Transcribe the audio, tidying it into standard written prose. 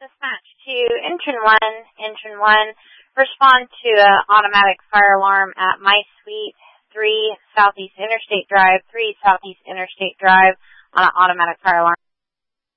Dispatch to Intern 1, respond to an automatic fire alarm at My Suite, 3 Southeast Interstate Drive on an automatic fire alarm.